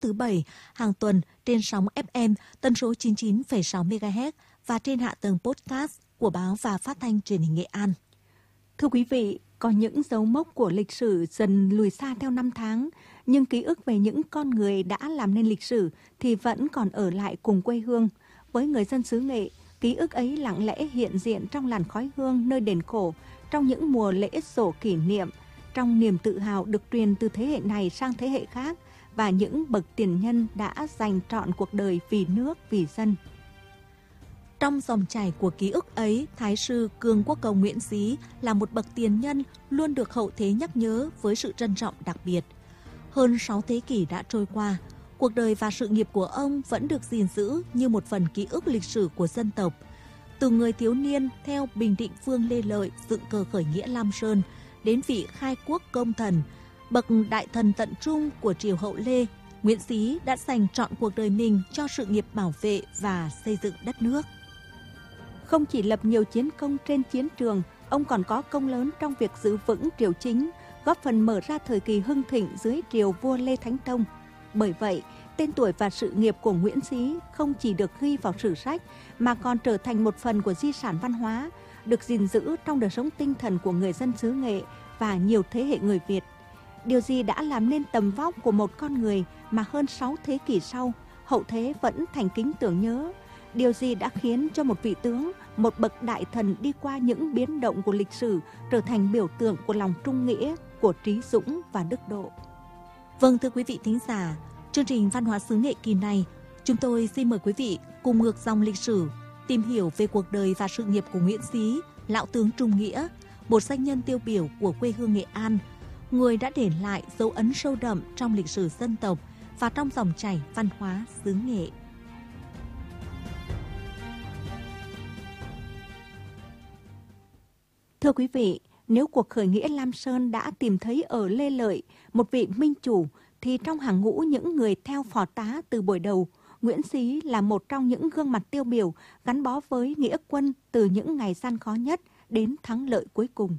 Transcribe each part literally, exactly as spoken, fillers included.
thứ Bảy hàng tuần trên sóng ép em tần số chín mươi chín phẩy sáu mê ga héc và trên hạ tầng podcast của Báo và Phát thanh Truyền hình Nghệ An. Thưa quý vị, có những dấu mốc của lịch sử dần lùi xa theo năm tháng, nhưng ký ức về những con người đã làm nên lịch sử thì vẫn còn ở lại cùng quê hương. Với người dân xứ Nghệ, ký ức ấy lặng lẽ hiện diện trong làn khói hương nơi đền Khổ, trong những mùa lễ sổ kỷ niệm, trong niềm tự hào được truyền từ thế hệ này sang thế hệ khác và những bậc tiền nhân đã dành trọn cuộc đời vì nước, vì dân. Trong dòng chảy của ký ức ấy, Thái sư Cương Quốc Công Nguyễn Xí là một bậc tiền nhân luôn được hậu thế nhắc nhớ với sự trân trọng đặc biệt. Hơn sáu thế kỷ đã trôi qua, cuộc đời và sự nghiệp của ông vẫn được gìn giữ như một phần ký ức lịch sử của dân tộc. Từ người thiếu niên theo Bình Định Vương Lê Lợi dựng cờ khởi nghĩa Lam Sơn, đến vị khai quốc công thần, bậc đại thần tận trung của triều hậu Lê, Nguyễn Xí đã dành trọn cuộc đời mình cho sự nghiệp bảo vệ và xây dựng đất nước. Không chỉ lập nhiều chiến công trên chiến trường, ông còn có công lớn trong việc giữ vững triều chính, góp phần mở ra thời kỳ hưng thịnh dưới triều vua Lê Thánh Tông. Bởi vậy, tên tuổi và sự nghiệp của Nguyễn Xí không chỉ được ghi vào sử sách mà còn trở thành một phần của di sản văn hóa, được gìn giữ trong đời sống tinh thần của người dân xứ Nghệ và nhiều thế hệ người Việt. Điều gì đã làm nên tầm vóc của một con người mà hơn sáu thế kỷ sau, hậu thế vẫn thành kính tưởng nhớ? Điều gì đã khiến cho một vị tướng, một bậc đại thần đi qua những biến động của lịch sử trở thành biểu tượng của lòng trung nghĩa, của trí dũng và đức độ? Vâng, thưa quý vị thính giả, chương trình Văn hóa xứ Nghệ kỳ này, chúng tôi xin mời quý vị cùng ngược dòng lịch sử, tìm hiểu về cuộc đời và sự nghiệp của Nguyễn Xí, lão tướng trung nghĩa, một danh nhân tiêu biểu của quê hương Nghệ An, người đã để lại dấu ấn sâu đậm trong lịch sử dân tộc và trong dòng chảy văn hóa xứ Nghệ. Thưa quý vị, nếu cuộc khởi nghĩa Lam Sơn đã tìm thấy ở Lê Lợi một vị minh chủ, thì trong hàng ngũ những người theo phò tá từ buổi đầu, Nguyễn Xí là một trong những gương mặt tiêu biểu gắn bó với nghĩa quân từ những ngày gian khó nhất đến thắng lợi cuối cùng.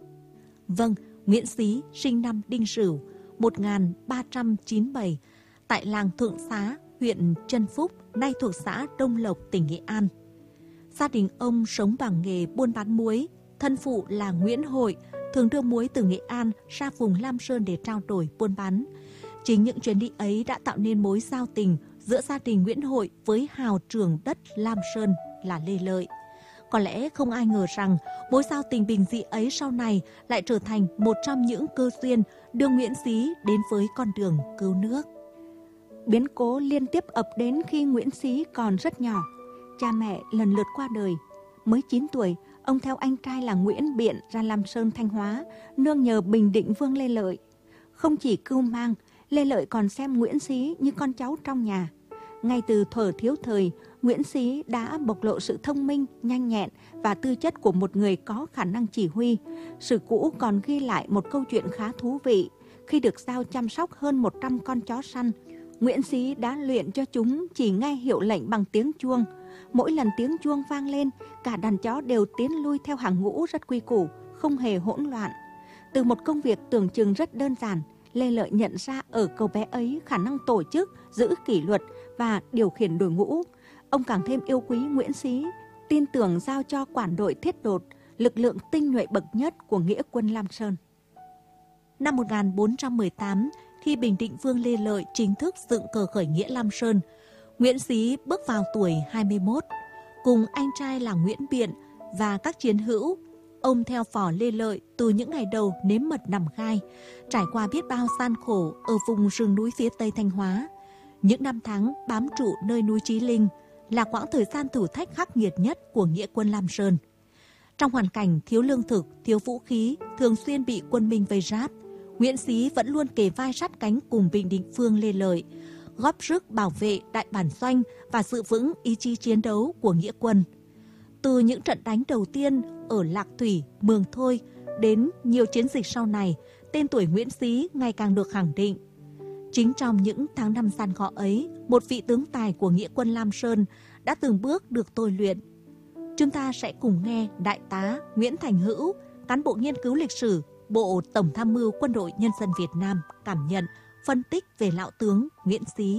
Vâng, Nguyễn Xí sinh năm Đinh Sửu một nghìn ba trăm chín mươi bảy tại làng Thượng Xá, huyện Trân Phúc, nay thuộc xã Đông Lộc, tỉnh Nghệ An. Gia đình ông sống bằng nghề buôn bán muối, thân phụ là Nguyễn Hội, thường đưa muối từ Nghệ An ra vùng Lam Sơn để trao đổi buôn bán. Chính những chuyến đi ấy đã tạo nên mối giao tình giữa gia đình Nguyễn Hội với hào trưởng đất Lam Sơn là Lê Lợi. Có lẽ không ai ngờ rằng mối giao tình bình dị ấy sau này lại trở thành một trong những cơ duyên đưa Nguyễn Xí đến với con đường cứu nước. Biến cố liên tiếp ập đến khi Nguyễn Xí còn rất nhỏ. Cha mẹ lần lượt qua đời. Mới chín tuổi, ông theo anh trai là Nguyễn Biện ra Lam Sơn Thanh Hóa, nương nhờ Bình Định Vương Lê Lợi. Không chỉ cưu mang, Lê Lợi còn xem Nguyễn Xí như con cháu trong nhà. Ngay từ thuở thiếu thời, Nguyễn Xí đã bộc lộ sự thông minh, nhanh nhẹn và tư chất của một người có khả năng chỉ huy. Sử cũ còn ghi lại một câu chuyện khá thú vị. Khi được giao chăm sóc hơn một trăm con chó săn, Nguyễn Xí đã luyện cho chúng chỉ nghe hiệu lệnh bằng tiếng chuông. Mỗi lần tiếng chuông vang lên, cả đàn chó đều tiến lui theo hàng ngũ rất quy củ, không hề hỗn loạn. Từ một công việc tưởng chừng rất đơn giản, Lê Lợi nhận ra ở cậu bé ấy khả năng tổ chức, giữ kỷ luật và điều khiển đội ngũ. Ông càng thêm yêu quý Nguyễn Xí, tin tưởng giao cho quản đội Thiết Đột, lực lượng tinh nhuệ bậc nhất của nghĩa quân Lam Sơn. Năm một nghìn bốn trăm mười tám, khi Bình Định Vương Lê Lợi chính thức dựng cờ khởi nghĩa Lam Sơn, Nguyễn Xí bước vào tuổi hai mươi mốt. Cùng anh trai là Nguyễn Biện và các chiến hữu, ông theo phò Lê Lợi từ những ngày đầu nếm mật nằm gai, trải qua biết bao gian khổ ở vùng rừng núi phía Tây Thanh Hóa. Những năm tháng bám trụ nơi núi Chí Linh là quãng thời gian thử thách khắc nghiệt nhất của nghĩa quân Lam Sơn. Trong hoàn cảnh thiếu lương thực, thiếu vũ khí, thường xuyên bị quân Minh vây ráp, Nguyễn Xí vẫn luôn kề vai sát cánh cùng Bình Định Vương Lê Lợi, góp sức bảo vệ đại bản doanh và giữ vững ý chí chiến đấu của nghĩa quân. Từ những trận đánh đầu tiên ở Lạc Thủy, Mường Thôi đến nhiều chiến dịch sau này, tên tuổi Nguyễn Xí ngày càng được khẳng định. Chính trong những tháng năm gian khó ấy, một vị tướng tài của nghĩa quân Lam Sơn đã từng bước được tôi luyện. Chúng ta sẽ cùng nghe Đại tá Nguyễn Thành Hữu, cán bộ nghiên cứu lịch sử, Bộ Tổng tham mưu Quân đội Nhân dân Việt Nam cảm nhận phân tích về lão tướng Nguyễn Xí.